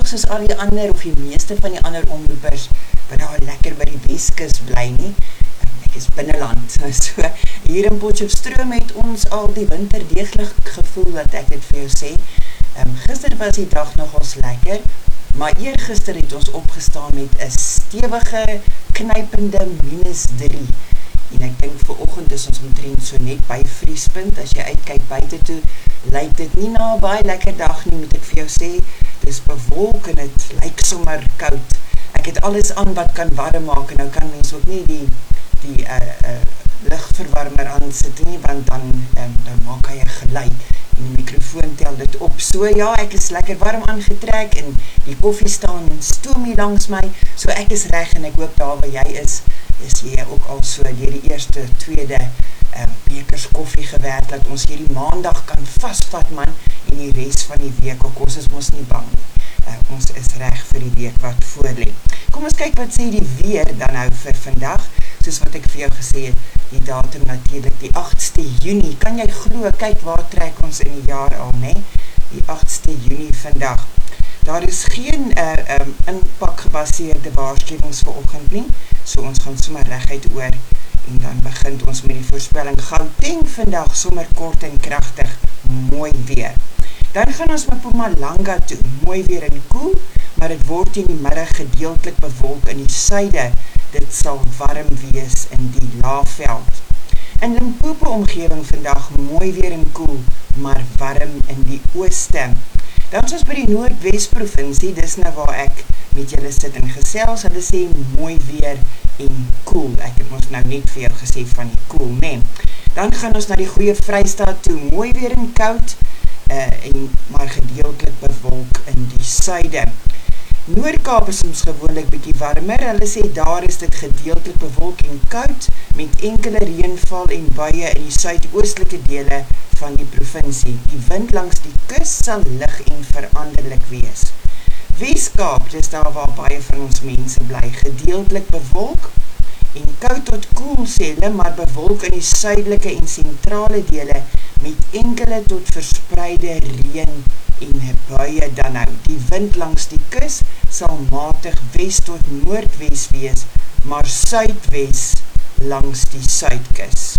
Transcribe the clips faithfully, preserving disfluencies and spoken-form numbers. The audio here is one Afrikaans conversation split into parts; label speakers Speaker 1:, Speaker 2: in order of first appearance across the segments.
Speaker 1: nog soos al die ander, of die meeste van die ander omroepers, wat daar lekker by die Weskus bly nie. Ek is binneland, so hier in Potchefstroom het ons al die winter deeglik gevoel, dat ek dit vir jou sê. Um, gister was die dag nogals lekker, maar eergister het ons opgestaan met 'n stewige, knypende minus drie. En ek dink vanoggend is ons omtrent so net by vriespunt. As jy uitkyk buite toe, lyk dit nie na 'n baie lekker dag nie, moet ek vir jou sê. Dis bewolk en dit lyk sommer koud. Ek het alles aan wat kan warm maak, en nou kan mens ook nie die, die uh, uh, ligverwarmer aan sit nie, want dan, um, dan maak hy 'n geluid. En die microfoon tel dit op. So ja, ek is lekker warm aangetrek en die koffie staan stoom hier langs my, so ek is reg en ek hoop daar waar jy is, is jy ook al so deur die eerste, tweede uh, bekers koffie gewerk, dat ons hierdie maandag kan vasvat man, en die res van die week, ook ons is mos nie bang nie. Uh, ons is reg vir die week wat voorlê. Kom ons kyk wat sê die weer dan nou vir vandag, soos wat ek vir jou gesê het, die datum natuurlik die agste Junie, kan jy glo, kyk waar trek ons in die jaar al, ne? Die agste Junie vandag. Daar is geen uh, um, inpak gebaseerde waarskuwings vanoggend nie, so ons gaan sommer reguit oor, en dan begin ons met die voorspelling. Gauteng vandag sommer kort en kragtig, mooi weer. Dan gaan ons met Mpumalanga toe, mooi weer en koel, maar het word in die middag gedeeltelik bewolk in die suide. Dit sal warm wees in die Laagveld. In Limpopo omgewing vandag mooi weer en koel, maar warm in die ooste. Dan is ons by die Noordwes provinsie, dis nou waar ek met julle sit en gesels, hulle sê mooi weer en koel. Ek het ons nou net vir jou gesê van die koel, nee. Dan gaan ons na die goeie Vrystaat toe, mooi weer en koud, uh, en maar gedeeltelik bewolk in die suide. Noord-Kaap is ons gewoonlik bietjie warmer, hulle sê daar is dit gedeeltelik bewolk en koud, met enkele reënval en buie in die suidoostelike dele van die provinsie. Die wind langs die kus sal lig en veranderlik wees. Wes-Kaap, dis daar waar baie van ons mense bly, gedeeltelik bewolk en koud tot koel sê hulle, maar bewolk in die suidelike en sentrale dele, met enkele tot verspreide reën en buie dan nou. Die wind langs die kus sal matig wes tot noordwes wees, maar suidwes langs die suidkus.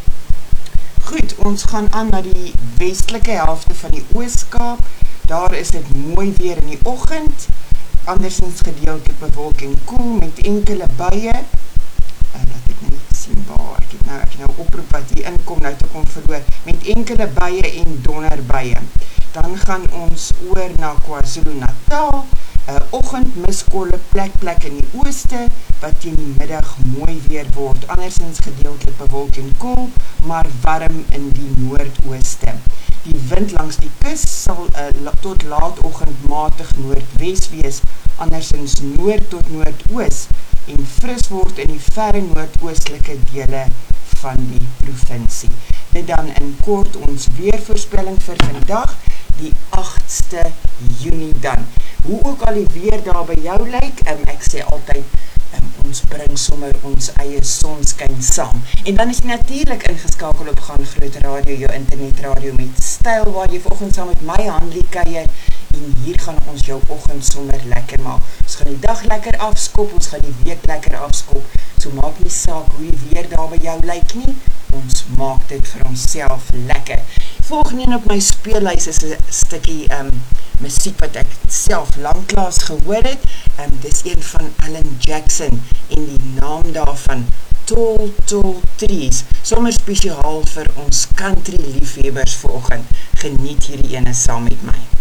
Speaker 1: Goed, ons gaan aan na die westelike helfte van die Oos-Kaap. Daar is dit mooi weer in die oggend, andersins gedeeltelik bewolk en koel met enkele buie. Uh, laat ek nou sien waar, ek het nou, ek het nou oproep wat hier inkom, nou te kom verhoor, met enkele buie en donderbuie. Dan gaan ons oor na KwaZulu-Natal, uh, oggendmiskolle plek plek in die ooste, wat teen die middag mooi weer word, andersins gedeeltelik bewolk en koel, maar warm in die noordooste. Die wind langs die kus sal uh, tot laatoggend matig noordwes wees, andersins noord tot noordoos, en fris word in die verre noordoostelike dele van die provinsie. Dit dan in kort ons weervoorspelling vir vandag, die agste Junie dan. Hoe ook al die weer daar by jou lyk, um, ek sê altyd, um, ons bring sommer ons eie sonskyn saam. En dan is jy natuurlik ingeskakel op Gaan Groot Radio, jou internetradio met styl, waar jy vanoggend saam met my Hanlie kuier, en hier gaan ons jou oggend sommer lekker maak. Ons gaan die dag lekker afskop, ons gaan die week lekker afskop, so maak nie saak hoe die weer daar by jou lyk nie, ons maak dit vir onsself lekker. Volgende op my speellys is 'n stukkie um, musiek wat ek self langklaas gehoor het, um, dis een van Alan Jackson, en die naam daarvan, Tall, Tall Trees, sommer spesiaal vir ons country liefhebbers vanoggend. Geniet hierdie ene saam met my.